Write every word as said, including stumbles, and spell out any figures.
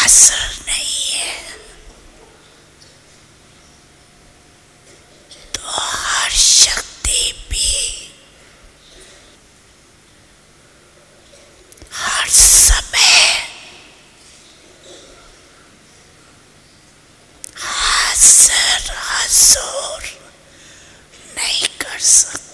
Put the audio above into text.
असर नहीं है तो हर शक्ति भी हर समय हासिर हजूर नहीं कर सकती।